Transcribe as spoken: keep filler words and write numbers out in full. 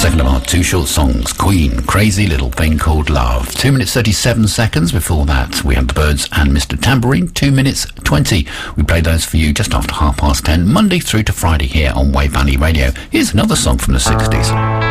Second of our two short songs, Queen, Crazy Little Thing Called Love. Two minutes thirty-seven seconds. Before that, we had the Byrds and Mister Tambourine, two minutes twenty. We played those for you just after half past ten, Monday through to Friday here on Wave Valley Radio. Here's another song from the sixties.